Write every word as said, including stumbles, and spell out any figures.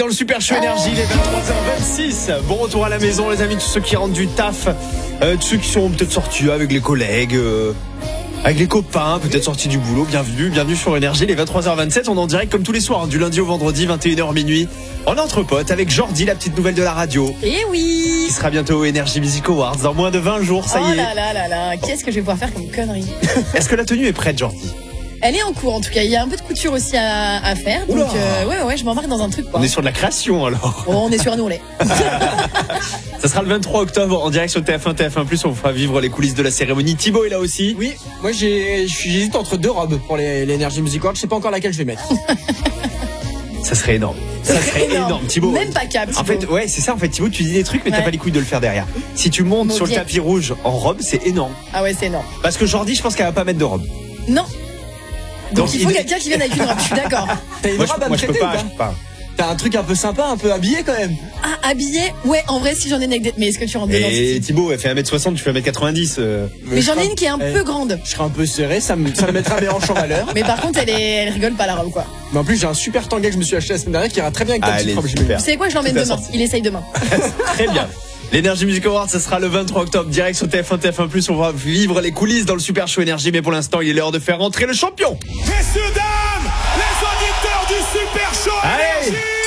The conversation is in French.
Dans le Super Show Énergie, il est vingt-trois heures vingt-six. Bon retour à la maison, les amis, tous ceux qui rentrent du taf, euh, tous ceux qui sont peut-être sortis avec les collègues, euh, avec les copains, peut-être sortis du boulot. Bienvenue, bienvenue sur Énergie, les vingt-trois heures vingt-sept. On est en direct comme tous les soirs, hein, du lundi au vendredi, vingt et une heures minuit. On est entre potes avec Jordi, la petite nouvelle de la radio. Et oui, qui sera bientôt au Energy Music Awards dans moins de vingt jours, ça oh y est. là là là là, qu'est-ce que je vais pouvoir faire comme connerie. Est-ce que la tenue est prête, Jordi? Elle est en cours en tout cas, il y a un peu de couture aussi à, à faire. Donc euh, ouais ouais, je m'embarque dans un truc quoi. On est sur de la création alors. Oh, on est sur un ourlet. Ça sera le vingt-trois octobre en direct sur T F un, T F un plus, on vous fera vivre les coulisses de la cérémonie. Thibaut est là aussi. Oui, moi j'ai, j'hésite entre deux robes pour les, les Energy Music Awards, je sais pas encore laquelle je vais mettre. Ça serait énorme. Ça, ça serait énorme. énorme, Thibaut. Même pas cap. En fait, ouais, c'est ça. En fait, Thibaut, tu dis des trucs, mais ouais. T'as pas les couilles de le faire derrière. Si tu montes Mauviette. Sur le tapis rouge en robe, c'est énorme. Ah ouais, c'est énorme. Parce que Jordi, je pense qu'elle va pas mettre de robe. Non. Donc, Donc il faut il... quelqu'un qui vienne avec une robe. Je suis d'accord. T'as une moi, robe je, à moi, me je peux prêter pas. ou Je peux pas. T'as un truc un peu sympa, un peu habillé quand même. Ah, habillé? Ouais, en vrai, si j'en ai une avec des... Mais est-ce que tu rentres dedans? Et Thibaut, elle fait un mètre soixante, tu fais un mètre quatre-vingt-dix. Euh... Mais, mais j'en ai une qui est un eh, peu grande. Je serai un peu serré, ça me, ça me mettra mes hanches en valeur. Mais par contre, elle, est... elle rigole pas la robe, quoi. Mais en plus, j'ai un super tanguay que je me suis acheté la semaine dernière qui ira très bien avec ta ah, petite robe. Vous savez quoi, je l'emmène demain. Il essaye demain. Très bien. L'Energy Music Awards, ça sera le vingt-trois octobre, direct sur T F un, T F un plus. On va vivre les coulisses dans le Super Show Énergie. Mais pour l'instant, il est l'heure de faire rentrer le champion. Messieurs, dames, les auditeurs du Super Show Énergie.